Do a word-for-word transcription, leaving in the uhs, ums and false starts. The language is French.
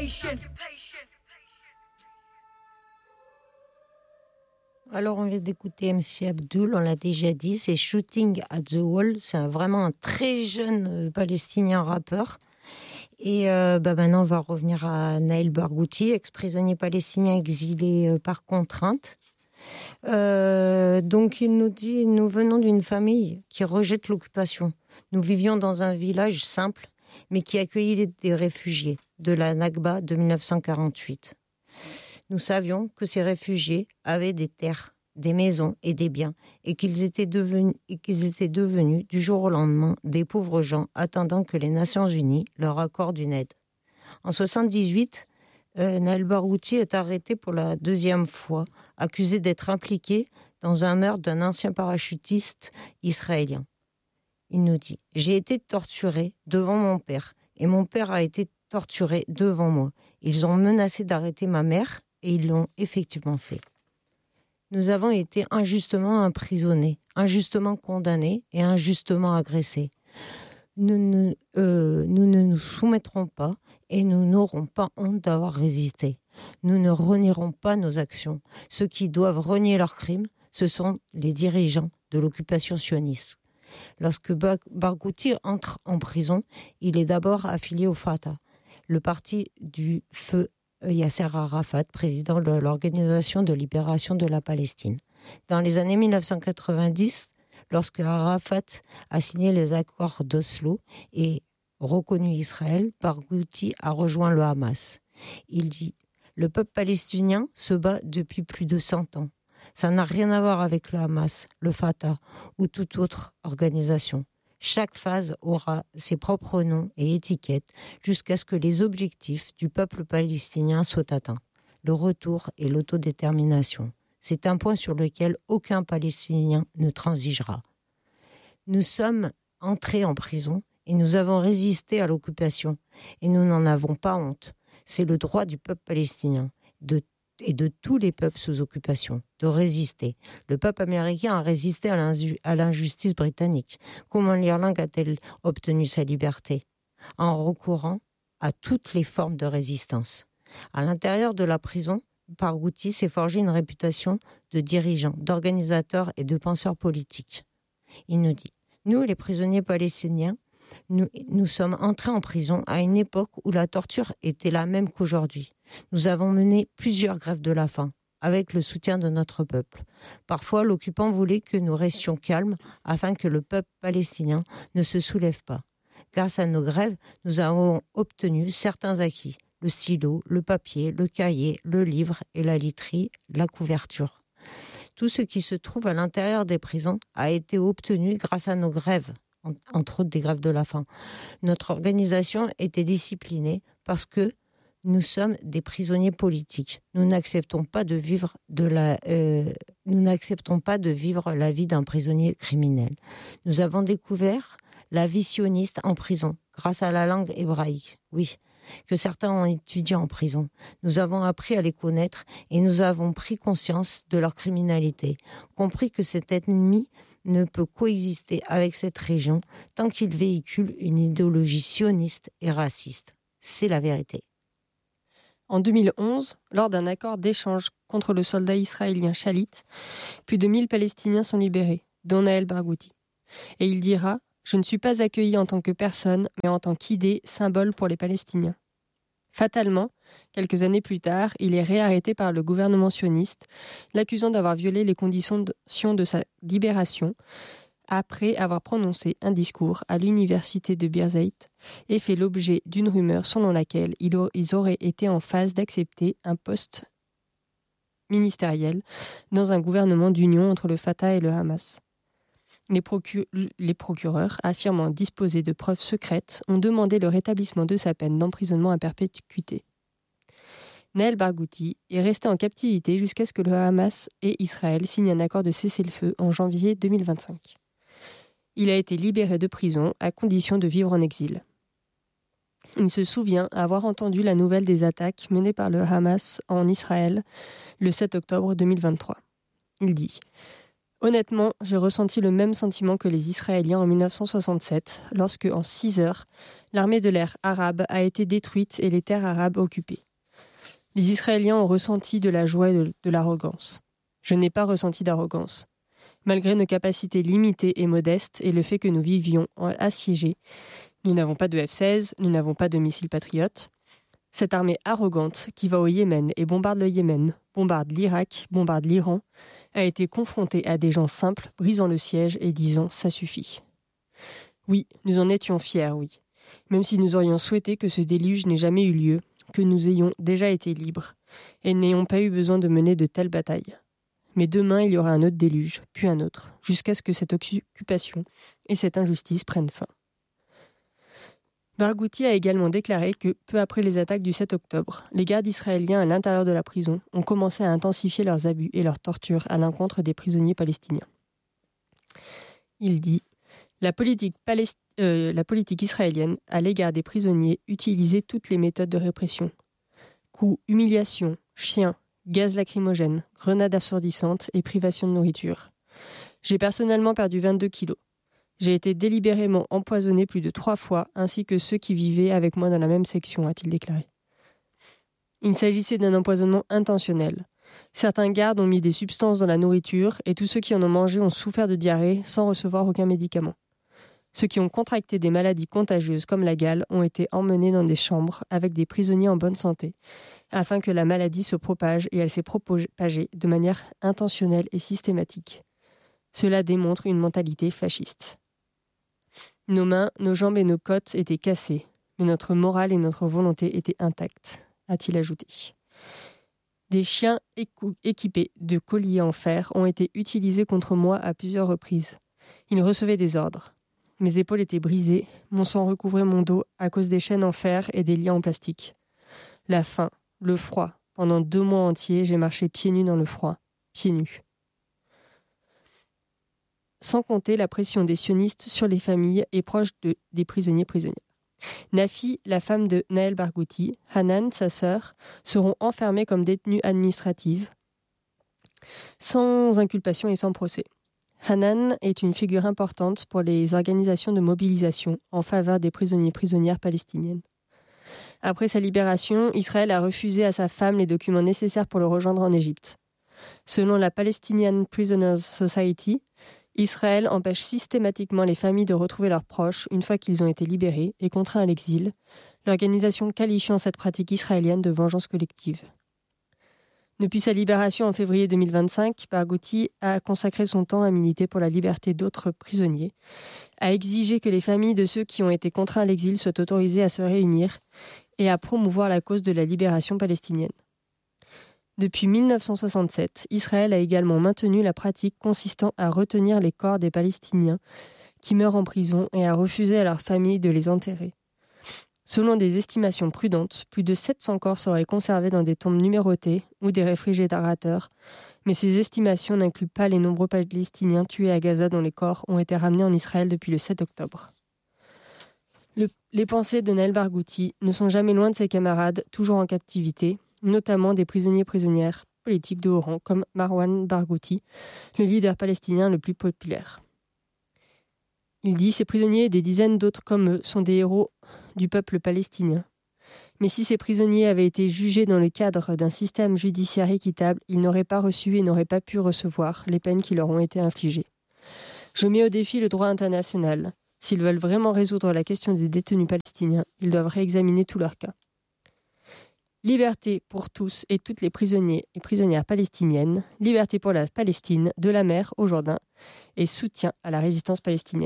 Alors, on vient d'écouter M C Abdul, on l'a déjà dit, c'est Shooting at the Wall. C'est un, vraiment un très jeune euh, Palestinien rappeur. Et euh, bah maintenant, on va revenir à Naël Barghouti, ex-prisonnier palestinien exilé euh, par contrainte. Euh, donc, il nous dit, nous venons d'une famille qui rejette l'occupation. Nous vivions dans un village simple, mais qui accueillait des réfugiés de la Nakba de dix-neuf cent quarante-huit. Nous savions que ces réfugiés avaient des terres, des maisons et des biens, et qu'ils étaient devenus, et qu'ils étaient devenus du jour au lendemain des pauvres gens attendant que les Nations Unies leur accordent une aide. En soixante-dix-huit, euh, Naël Barghouti est arrêté pour la deuxième fois, accusé d'être impliqué dans un meurtre d'un ancien parachutiste israélien. Il nous dit « J'ai été torturé devant mon père, et mon père a été torturé devant moi. Ils ont menacé d'arrêter ma mère, et ils l'ont effectivement fait. Nous avons été injustement emprisonnés, injustement condamnés et injustement agressés. Nous ne, euh, nous ne nous soumettrons pas et nous n'aurons pas honte d'avoir résisté. Nous ne renierons pas nos actions. Ceux qui doivent renier leurs crimes, ce sont les dirigeants de l'occupation sioniste. Lorsque Barghouti entre en prison, il est d'abord affilié au Fatah, le parti du feu Yasser Arafat, président de l'Organisation de libération de la Palestine. Dans les années dix-neuf cent quatre-vingt-dix, lorsque Arafat a signé les accords d'Oslo et reconnu Israël, Barghouti a rejoint le Hamas. Il dit « Le peuple palestinien se bat depuis plus de cent ans. Ça n'a rien à voir avec le Hamas, le Fatah ou toute autre organisation. Chaque phase aura ses propres noms et étiquettes jusqu'à ce que les objectifs du peuple palestinien soient atteints. Le retour et l'autodétermination. C'est un point sur lequel aucun Palestinien ne transigera. Nous sommes entrés en prison et nous avons résisté à l'occupation. Et nous n'en avons pas honte. C'est le droit du peuple palestinien de et de tous les peuples sous occupation, de résister. Le peuple américain a résisté à, l'inju- à l'injustice britannique. Comment l'Irlande a-t-elle obtenu sa liberté ? En recourant à toutes les formes de résistance. À l'intérieur de la prison, Barghouti s'est forgé une réputation de dirigeant, d'organisateur et de penseur politique. Il nous dit « Nous, les prisonniers palestiniens, Nous, nous sommes entrés en prison à une époque où la torture était la même qu'aujourd'hui. Nous avons mené plusieurs grèves de la faim, avec le soutien de notre peuple. Parfois, l'occupant voulait que nous restions calmes afin que le peuple palestinien ne se soulève pas. Grâce à nos grèves, nous avons obtenu certains acquis. Le stylo, le papier, le cahier, le livre et la literie, la couverture. Tout ce qui se trouve à l'intérieur des prisons a été obtenu grâce à nos grèves, entre autres des grèves de la faim. Notre organisation était disciplinée parce que nous sommes des prisonniers politiques. Nous n'acceptons pas de vivre de la, euh, nous n'acceptons pas de vivre la vie d'un prisonnier criminel. Nous avons découvert la vie sioniste en prison, grâce à la langue hébraïque, oui, que certains ont étudié en prison. Nous avons appris à les connaître et nous avons pris conscience de leur criminalité, compris que cet ennemi ne peut coexister avec cette région tant qu'il véhicule une idéologie sioniste et raciste. C'est la vérité. En deux mille onze, lors d'un accord d'échange contre le soldat israélien Shalit, plus de mille Palestiniens sont libérés, dont Naël Barghouti. Et il dira « Je ne suis pas accueilli en tant que personne, mais en tant qu'idée, symbole pour les Palestiniens ». Fatalement, quelques années plus tard, il est réarrêté par le gouvernement sioniste, l'accusant d'avoir violé les conditions de sa libération après avoir prononcé un discours à l'université de Birzeit et fait l'objet d'une rumeur selon laquelle ils auraient été en phase d'accepter un poste ministériel dans un gouvernement d'union entre le Fatah et le Hamas. Les, procu- les procureurs, affirmant disposer de preuves secrètes, ont demandé le rétablissement de sa peine d'emprisonnement à perpétuité. Naël Barghouti est resté en captivité jusqu'à ce que le Hamas et Israël signent un accord de cessez-le-feu en janvier deux mille vingt-cinq. Il a été libéré de prison à condition de vivre en exil. Il se souvient avoir entendu la nouvelle des attaques menées par le Hamas en Israël le sept octobre deux mille vingt-trois. Il dit Honnêtement, j'ai ressenti le même sentiment que les Israéliens en mille neuf cent soixante-sept, lorsque, en six heures, l'armée de l'air arabe a été détruite et les terres arabes occupées. Les Israéliens ont ressenti de la joie et de, de l'arrogance. Je n'ai pas ressenti d'arrogance. Malgré nos capacités limitées et modestes et le fait que nous vivions assiégés, nous n'avons pas de F seize, nous n'avons pas de missiles patriotes. Cette armée arrogante qui va au Yémen et bombarde le Yémen, bombarde l'Irak, bombarde l'Iran, a été confrontée à des gens simples, brisant le siège et disant « ça suffit ». Oui, nous en étions fiers, oui. Même si nous aurions souhaité que ce déluge n'ait jamais eu lieu, que nous ayons déjà été libres et n'ayons pas eu besoin de mener de telles batailles. Mais demain, il y aura un autre déluge, puis un autre, jusqu'à ce que cette occupation et cette injustice prennent fin. Barghouti a également déclaré que, peu après les attaques du sept octobre, les gardes israéliens à l'intérieur de la prison ont commencé à intensifier leurs abus et leurs tortures à l'encontre des prisonniers palestiniens. Il dit « La politique, palest... euh, la politique israélienne à l'égard des prisonniers utilisait toutes les méthodes de répression. Coups, humiliations, chiens, gaz lacrymogène, grenades assourdissantes et privation de nourriture. J'ai personnellement perdu vingt-deux kilos. J'ai été délibérément empoisonné plus de trois fois, ainsi que ceux qui vivaient avec moi dans la même section, a-t-il déclaré. Il s'agissait d'un empoisonnement intentionnel. Certains gardes ont mis des substances dans la nourriture et tous ceux qui en ont mangé ont souffert de diarrhée sans recevoir aucun médicament. Ceux qui ont contracté des maladies contagieuses comme la gale ont été emmenés dans des chambres avec des prisonniers en bonne santé, afin que la maladie se propage et elle s'est propagée de manière intentionnelle et systématique. Cela démontre une mentalité fasciste. Nos mains, nos jambes et nos côtes étaient cassées, mais notre morale et notre volonté étaient intactes, a-t-il ajouté. Des chiens écou- équipés de colliers en fer ont été utilisés contre moi à plusieurs reprises. Ils recevaient des ordres. Mes épaules étaient brisées, mon sang recouvrait mon dos à cause des chaînes en fer et des liens en plastique. La faim, le froid. Pendant deux mois entiers, j'ai marché pieds nus dans le froid, pieds nus. Sans compter la pression des sionistes sur les familles et proches de, des prisonniers-prisonnières. Nafi, la femme de Naël Barghouti, Hanan, sa sœur, seront enfermées comme détenues administratives, sans inculpation et sans procès. Hanan est une figure importante pour les organisations de mobilisation en faveur des prisonniers-prisonnières palestiniennes. Après sa libération, Israël a refusé à sa femme les documents nécessaires pour le rejoindre en Égypte. Selon la Palestinian Prisoners Society, Israël empêche systématiquement les familles de retrouver leurs proches une fois qu'ils ont été libérés et contraints à l'exil, l'organisation qualifiant cette pratique israélienne de vengeance collective. Depuis sa libération en février deux mille vingt-cinq, Barghouti a consacré son temps à militer pour la liberté d'autres prisonniers, à exiger que les familles de ceux qui ont été contraints à l'exil soient autorisées à se réunir et à promouvoir la cause de la libération palestinienne. Depuis mille neuf cent soixante-sept, Israël a également maintenu la pratique consistant à retenir les corps des Palestiniens qui meurent en prison et à refuser à leurs familles de les enterrer. Selon des estimations prudentes, plus de sept cents corps seraient conservés dans des tombes numérotées ou des réfrigérateurs, mais ces estimations n'incluent pas les nombreux Palestiniens tués à Gaza dont les corps ont été ramenés en Israël depuis le sept octobre. Le, les pensées de Naël Barghouti ne sont jamais loin de ses camarades, toujours en captivité, notamment des prisonniers-prisonnières politiques de haut rang, comme Marwan Barghouti, le leader palestinien le plus populaire. Il dit « Ces prisonniers et des dizaines d'autres comme eux sont des héros du peuple palestinien. Mais si ces prisonniers avaient été jugés dans le cadre d'un système judiciaire équitable, ils n'auraient pas reçu et n'auraient pas pu recevoir les peines qui leur ont été infligées. Je mets au défi le droit international. S'ils veulent vraiment résoudre la question des détenus palestiniens, ils doivent réexaminer tout leur cas. Liberté pour tous et toutes les prisonniers et prisonnières palestiniennes, liberté pour la Palestine, de la mer au Jourdain, et soutien à la résistance palestinienne. »